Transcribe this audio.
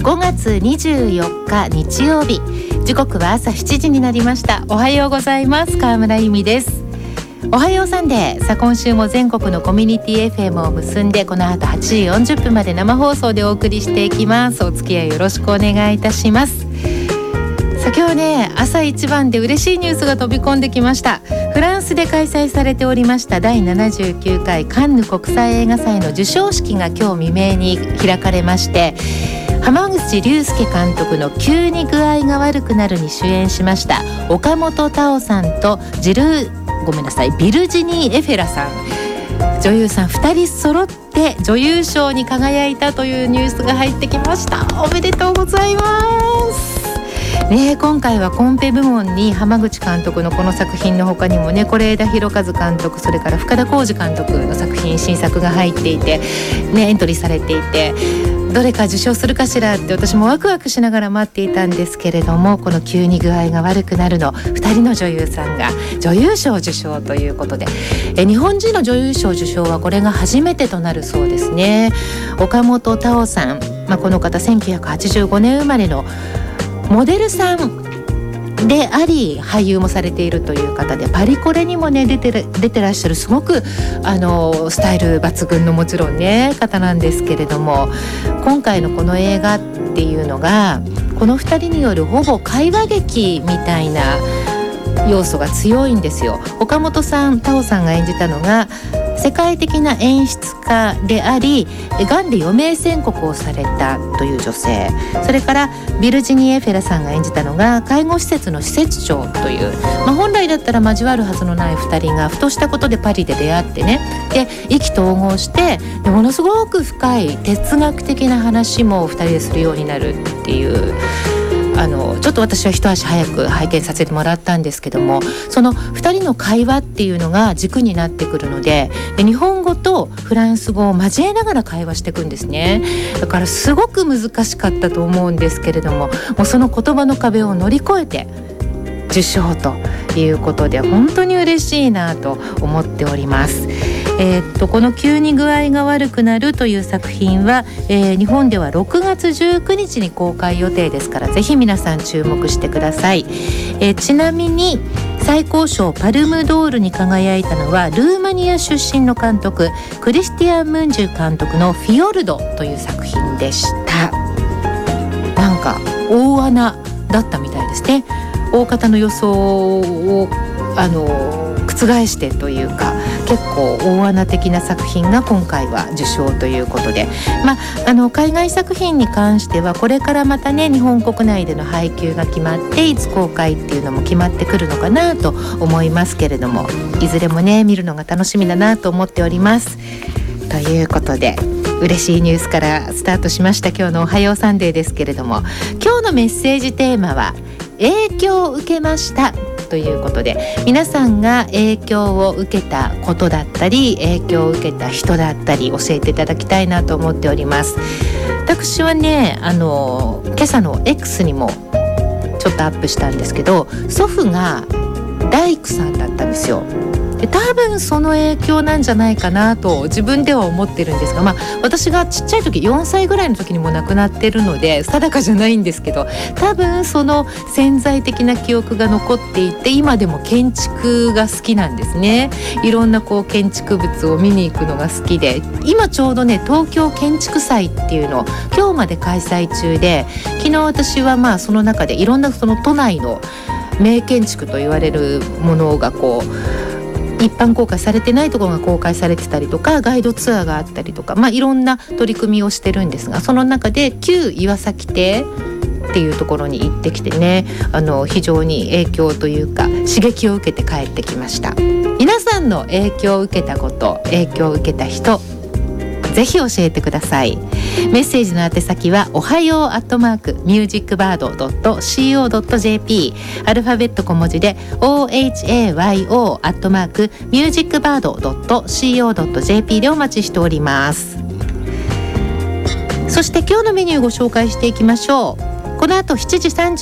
5月24日日曜日、時刻は朝7時になりました。おはようございます。川村由美です。おはようサンデー。さあ今週も全国のコミュニティ FM を結んで、この後8時40分まで生放送でお送りしていきます。お付き合いよろしくお願いいたします。さあ今日ね、朝一番で嬉しいニュースが飛び込んできました。フランスで開催されておりました第79回カンヌ国際映画祭の授賞式が今日未明に開かれまして、濱口竜介監督の急に具合が悪くなるに主演しました岡本太郎さんとビルジニー・エフェラさん、女優さん2人揃って女優賞に輝いたというニュースが入ってきました。おめでとうございますね。今回はコンペ部門に濱口監督のこの作品の他にもね、是枝裕和監督、それから深田晃司監督の作品、新作が入っていて、エントリーされていて、どれか受賞するかしらって私もワクワクしながら待っていたんですけれども、この急に具合が悪くなるの2人の女優さんが女優賞受賞ということで、日本人の女優賞受賞はこれが初めてとなるそうですね。岡本太郎さん、この方1985年生まれのモデルさんであり俳優もされているという方で、パリコレにもね出てらっしゃる、すごくスタイル抜群のもちろんね方なんですけれども、今回のこの映画っていうのがこの2人によるほぼ会話劇みたいな要素が強いんですよ。岡本さん、太郎さんが演じたのが世界的な演出家であり、がんで余命宣告をされたという女性、それからビルジニー・エフェラさんが演じたのが介護施設の施設長という、本来だったら交わるはずのない2人がふとしたことでパリで出会ってね、で意気投合してものすごく深い哲学的な話も2人でするようになるっていう、ちょっと私は一足早く拝見させてもらったんですけども、その2人の会話っていうのが軸になってくるので、日本語とフランス語を交えながら会話していくんですね。だからすごく難しかったと思うんですけれども、もうその言葉の壁を乗り越えて受賞ということで、本当に嬉しいなと思っております。この急に具合が悪くなるという作品は、日本では6月19日に公開予定ですから、ぜひ皆さん注目してください。ちなみに最高賞パルムドールに輝いたのはルーマニア出身の監督クリスティアン・ムンジュ監督のフィヨルドという作品でした。なんか大穴だったみたいですね。大方の予想を覆してというか、結構大穴的な作品が今回は受賞ということで、海外作品に関してはこれからまたね、日本国内での配給が決まっていつ公開っていうのも決まってくるのかなと思いますけれども、いずれもね見るのが楽しみだなと思っております。ということで嬉しいニュースからスタートしました今日のおはようサンデーですけれども、今日のメッセージテーマは影響を受けましたということで、皆さんが影響を受けたことだったり影響を受けた人だったり教えていただきたいなと思っております。私はね、今朝の X にもちょっとアップしたんですけど、祖父が大工さんだったんですよ。で多分その影響なんじゃないかなと自分では思ってるんですが、私がちっちゃい時4歳ぐらいの時にも亡くなってるので定かじゃないんですけど、多分その潜在的な記憶が残っていて、今でも建築が好きなんですね。いろんな建築物を見に行くのが好きで、今ちょうどね東京建築祭っていうのを今日まで開催中で、昨日私はその中でいろんなその都内の名建築と言われるものが一般公開されてないところが公開されてたりとか、ガイドツアーがあったりとか、いろんな取り組みをしてるんですが、その中で旧岩崎邸っていうところに行ってきてね、非常に影響というか刺激を受けて帰ってきました。皆さんの影響を受けたこと、影響を受けた人、ぜひ教えてください。メッセージの宛先はおはよう@musicbird.co.jp、 アルファベット小文字で ohayo@musicbird.co.jp でお待ちしております。そして今日のメニューをご紹介していきましょう。この後7時30